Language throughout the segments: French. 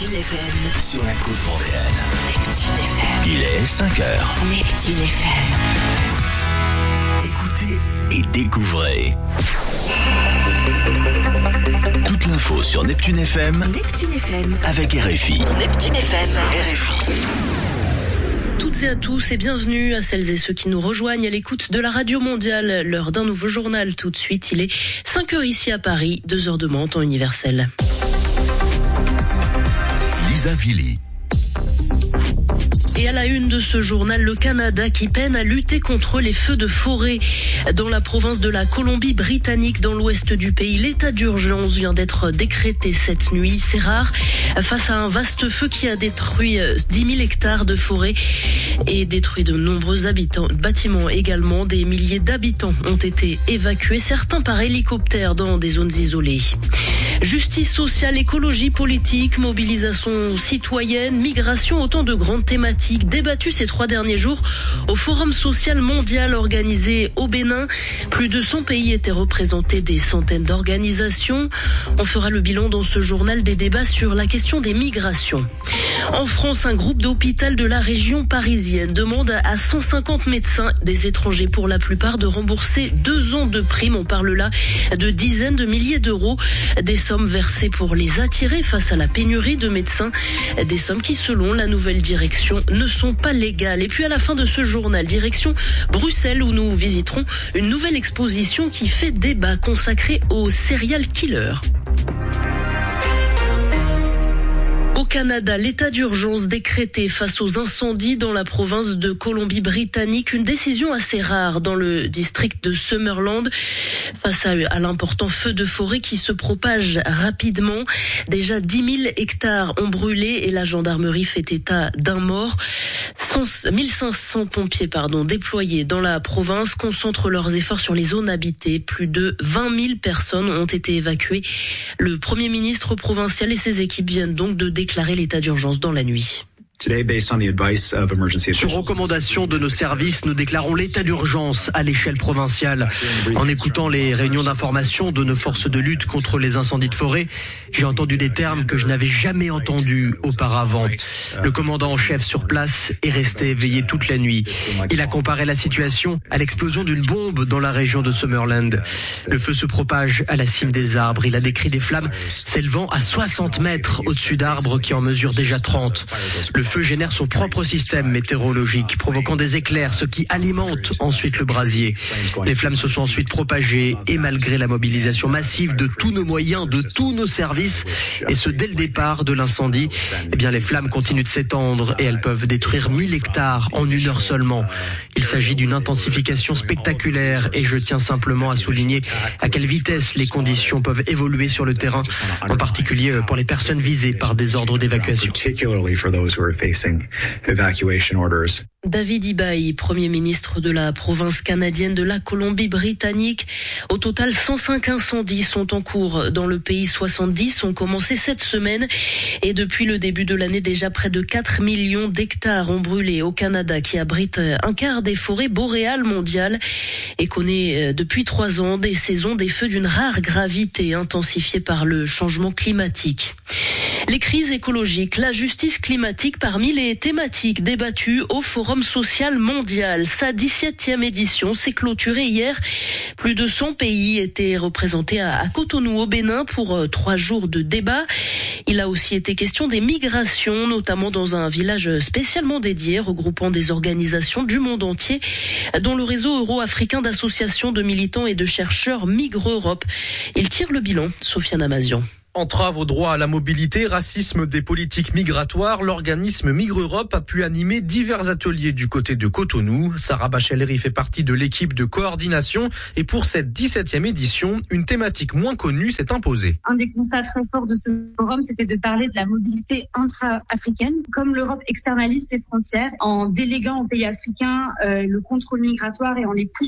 Neptune FM. Sur la côte vendéenne. Neptune FM. Il est 5h. Neptune FM. Écoutez et découvrez. Toute l'info sur Neptune FM. Neptune FM. Avec RFI. Neptune FM. RFI. Toutes et à tous et bienvenue à celles et ceux qui nous rejoignent à l'écoute de la Radio Mondiale. L'heure d'un nouveau journal tout de suite. Il est 5h ici à Paris, 2h demain en temps universel. Lisa Villy. Et à la une de ce journal, le Canada qui peine à lutter contre les feux de forêt. Dans la province de la Colombie-Britannique, dans l'ouest du pays, l'état d'urgence vient d'être décrété cette nuit. C'est rare face à un vaste feu qui a détruit 10 000 hectares de forêt et détruit de nombreux bâtiments également. Des milliers d'habitants ont été évacués, certains par hélicoptère dans des zones isolées. Justice sociale, écologie politique, mobilisation citoyenne, migration, autant de grandes thématiques débattues ces 3 derniers jours au Forum social mondial organisé au Bénin. Plus de 100 pays étaient représentés, des centaines d'organisations. On fera le bilan dans ce journal des débats sur la question des migrations. En France, un groupe d'hôpital de la région parisienne demande à 150 médecins, des étrangers pour la plupart, de rembourser 2 ans de prime. On parle là de dizaines de milliers d'euros, des sommes versées pour les attirer face à la pénurie de médecins, des sommes qui, selon la nouvelle direction, ne sont pas légales. Et puis à la fin de ce journal, direction Bruxelles, où nous visiterons une nouvelle exposition qui fait débat consacrée aux serial killers. Au Canada, l'état d'urgence décrété face aux incendies dans la province de Colombie-Britannique, une décision assez rare dans le district de Summerland face à l'important feu de forêt qui se propage rapidement. Déjà 10 000 hectares ont brûlé et la gendarmerie fait état d'un mort. 1500 pompiers déployés dans la province concentrent leurs efforts sur les zones habitées. Plus de 20 000 personnes ont été évacuées. Le Premier ministre provincial et ses équipes viennent donc de déclarer l'état d'urgence dans la nuit. Sur recommandation de nos services, nous déclarons l'état d'urgence à l'échelle provinciale. En écoutant les réunions d'information de nos forces de lutte contre les incendies de forêt, j'ai entendu des termes que je n'avais jamais entendus auparavant. Le commandant en chef sur place est resté éveillé toute la nuit. Il a comparé la situation à l'explosion d'une bombe dans la région de Summerland. Le feu se propage à la cime des arbres. Il a décrit des flammes s'élevant à 60 mètres au-dessus d'arbres qui en mesurent déjà 30. Le feu génère son propre système météorologique, provoquant des éclairs, ce qui alimente ensuite le brasier. Les flammes se sont ensuite propagées et malgré la mobilisation massive de tous nos moyens, de tous nos services, et ce dès le départ de l'incendie, les flammes continuent de s'étendre et elles peuvent détruire 1000 hectares en 1 heure seulement. Il s'agit d'une intensification spectaculaire et je tiens simplement à souligner à quelle vitesse les conditions peuvent évoluer sur le terrain, en particulier pour les personnes visées par des ordres d'évacuation. David Ibaï, Premier ministre de la province canadienne de la Colombie-Britannique. Au total, 105 incendies sont en cours dans le pays. 70 ont commencé cette semaine. Et depuis le début de l'année, déjà près de 4 millions d'hectares ont brûlé au Canada, qui abrite un quart des forêts boréales mondiales et connaît depuis 3 ans des saisons des feux d'une rare gravité intensifiées par le changement climatique. Les crises écologiques, la justice climatique parmi les thématiques débattues au Forum social mondial. Sa 17e édition s'est clôturée hier. Plus de 100 pays étaient représentés à Cotonou au Bénin pour 3 jours de débat. Il a aussi été question des migrations, notamment dans un village spécialement dédié regroupant des organisations du monde entier, dont le réseau euro-africain d'associations de militants et de chercheurs Migre Europe. Il tire le bilan, Sofiane Amazian. Entrave au droit à la mobilité, racisme des politiques migratoires, l'organisme Migre Europe a pu animer divers ateliers du côté de Cotonou. Sarah Bachellery fait partie de l'équipe de coordination et pour cette 17e édition, une thématique moins connue s'est imposée. Un des constats très forts de ce forum, c'était de parler de la mobilité intra-africaine. Comme l'Europe externalise ses frontières en déléguant aux pays africains le contrôle migratoire et en les poussant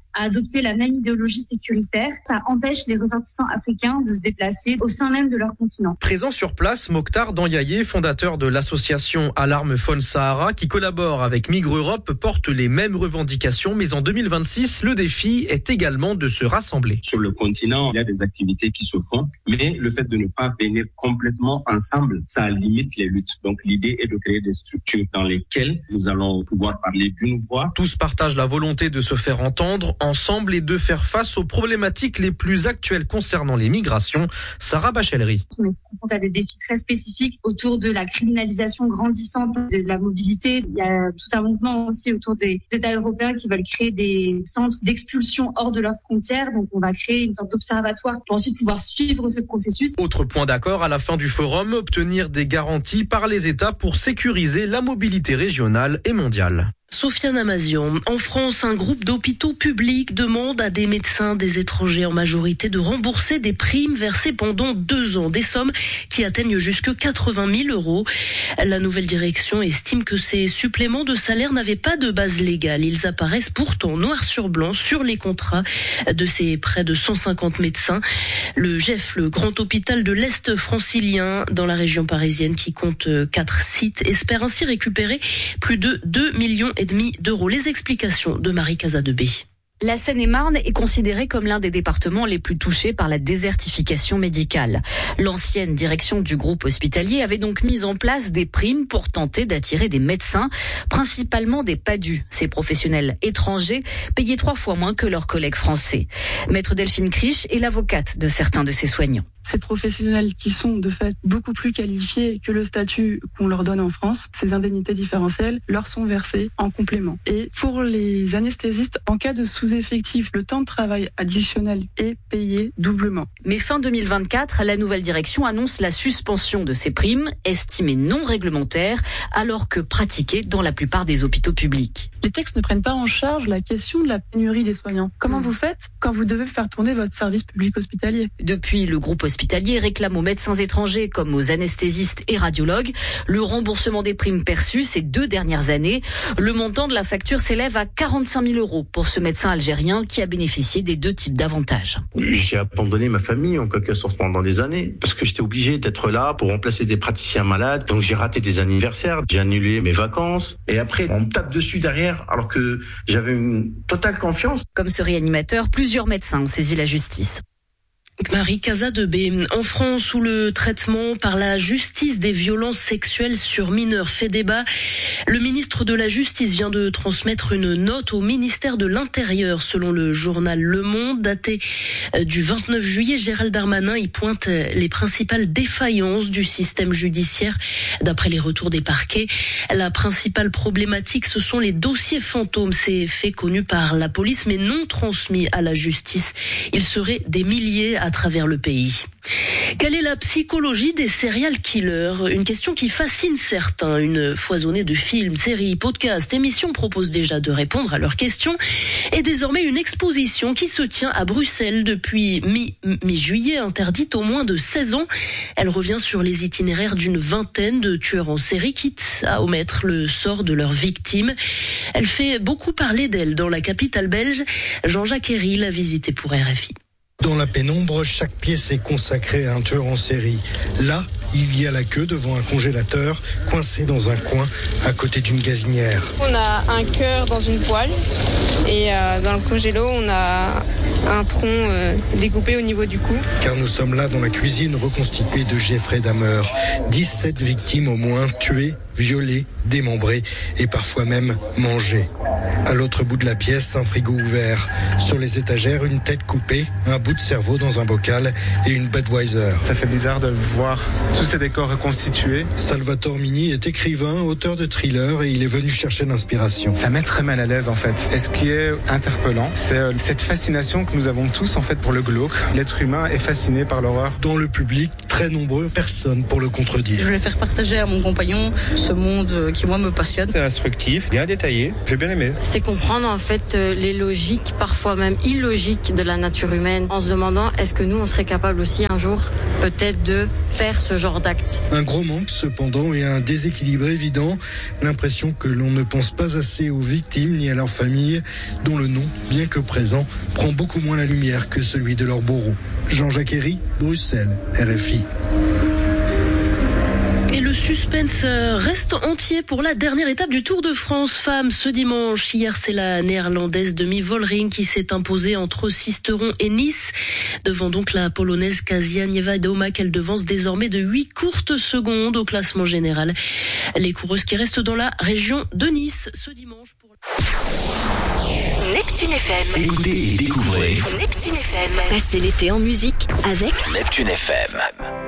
à adopter la même idéologie sécuritaire. Ça empêche les ressortissants africains de se déplacer au sein même de leur continent. Présent sur place, Mokhtar Danyaye, fondateur de l'association Alarme Faune Sahara, qui collabore avec Migre Europe, porte les mêmes revendications, mais en 2026, le défi est également de se rassembler. Sur le continent, il y a des activités qui se font, mais le fait de ne pas venir complètement ensemble, ça limite les luttes. Donc l'idée est de créer des structures dans lesquelles nous allons pouvoir parler d'une voix. Tous partagent la volonté de se faire entendre ensemble et de faire face aux problématiques les plus actuelles concernant les migrations. Sarah Bachellery. On est confronté à des défis très spécifiques autour de la criminalisation grandissante de la mobilité. Il y a tout un mouvement aussi autour des États européens qui veulent créer des centres d'expulsion hors de leurs frontières. Donc on va créer une sorte d'observatoire pour ensuite pouvoir suivre ce processus. Autre point d'accord à la fin du forum, obtenir des garanties par les États pour sécuriser la mobilité régionale et mondiale. Sofiane Amazian. En France, un groupe d'hôpitaux publics demande à des médecins des étrangers en majorité de rembourser des primes versées pendant 2 ans, des sommes qui atteignent jusque 80 000 euros. La nouvelle direction estime que ces suppléments de salaire n'avaient pas de base légale. Ils apparaissent pourtant noir sur blanc sur les contrats de ces près de 150 médecins. Le GEF, le grand hôpital de l'Est francilien dans la région parisienne qui compte 4 sites, espère ainsi récupérer plus de 2,5 millions d'euros. Les explications de Marie Casadebé. La Seine-et-Marne est considérée comme l'un des départements les plus touchés par la désertification médicale. L'ancienne direction du groupe hospitalier avait donc mis en place des primes pour tenter d'attirer des médecins, principalement des PADU, ces professionnels étrangers payés 3 fois moins que leurs collègues français. Maître Delphine Criche est l'avocate de certains de ces soignants. Ces professionnels qui sont de fait beaucoup plus qualifiés que le statut qu'on leur donne en France, ces indemnités différentielles leur sont versées en complément. Et pour les anesthésistes, en cas de sous-effectif, le temps de travail additionnel est payé doublement. Mais fin 2024, la nouvelle direction annonce la suspension de ces primes, estimées non réglementaires, alors que pratiquées dans la plupart des hôpitaux publics. Les textes ne prennent pas en charge la question de la pénurie des soignants. Comment vous faites quand vous devez faire tourner votre service public hospitalier ? Depuis, le groupe hospitalier réclame aux médecins étrangers comme aux anesthésistes et radiologues le remboursement des primes perçues ces 2 dernières années. Le montant de la facture s'élève à 45 000 euros pour ce médecin algérien qui a bénéficié des 2 types d'avantages. J'ai abandonné ma famille en quelque sorte pendant des années parce que j'étais obligé d'être là pour remplacer des praticiens malades. Donc j'ai raté des anniversaires, j'ai annulé mes vacances et après on me tape dessus derrière alors que j'avais une totale confiance. Comme ce réanimateur, plusieurs médecins ont saisi la justice. Marie Casadebé. En France, où le traitement par la justice des violences sexuelles sur mineurs fait débat, le ministre de la Justice vient de transmettre une note au ministère de l'Intérieur. Selon le journal Le Monde, daté du 29 juillet, Gérald Darmanin y pointe les principales défaillances du système judiciaire. D'après les retours des parquets, la principale problématique, ce sont les dossiers fantômes. Ces faits connus par la police mais non transmis à la justice. Ils seraient des milliers à travers le pays. Quelle est la psychologie des serial killers ? Une question qui fascine certains. Une foisonnée de films, séries, podcasts, émissions propose déjà de répondre à leurs questions. Et désormais une exposition qui se tient à Bruxelles depuis mi-juillet, interdite aux moins de 16 ans. Elle revient sur les itinéraires d'une vingtaine de tueurs en série, quitte à omettre le sort de leurs victimes. Elle fait beaucoup parler d'elle dans la capitale belge. Jean-Jacques Herry l'a visitée pour RFI. Dans la pénombre, chaque pièce est consacrée à un tueur en série. Là, il y a la queue devant un congélateur, coincé dans un coin, à côté d'une gazinière. On a un cœur dans une poêle et dans le congélo, on a un tronc découpé au niveau du cou. Car nous sommes là dans la cuisine reconstituée de Jeffrey Dahmer. 17 victimes au moins tuées, violées, démembrées et parfois même mangées. À l'autre bout de la pièce, un frigo ouvert. Sur les étagères, une tête coupée, un bout de cerveau dans un bocal et une Budweiser. Ça fait bizarre de voir tous ces décors reconstitués. Salvatore Mini est écrivain, auteur de thrillers et il est venu chercher l'inspiration. Ça met très mal à l'aise en fait. Et ce qui est interpellant, c'est cette fascination que nous avons tous en fait pour le glauque. L'être humain est fasciné par l'horreur. Dans le public, très nombreux, personne pour le contredire. Je voulais faire partager à mon compagnon ce monde qui moi me passionne. C'est instructif, bien détaillé, j'ai bien aimé. C'est comprendre en fait les logiques, parfois même illogiques de la nature humaine, en se demandant est-ce que nous on serait capable aussi un jour peut-être de faire ce genre d'acte. Un gros manque cependant et un déséquilibre évident, l'impression que l'on ne pense pas assez aux victimes ni à leurs familles, dont le nom, bien que présent, prend beaucoup moins la lumière que celui de leur bourreau. Jean-Jacques Herry, Bruxelles, RFI. Et le suspense reste entier pour la dernière étape du Tour de France Femmes ce dimanche. Hier, c'est la néerlandaise Demi Vollering qui s'est imposée entre Sisteron et Nice. Devant donc la polonaise Kasia Niewiadoma qu'elle devance désormais de 8 courtes secondes au classement général. Les coureuses qui restent dans la région de Nice ce dimanche. Neptune FM. Écoutez et découvrez Neptune FM. Passez l'été en musique avec Neptune FM.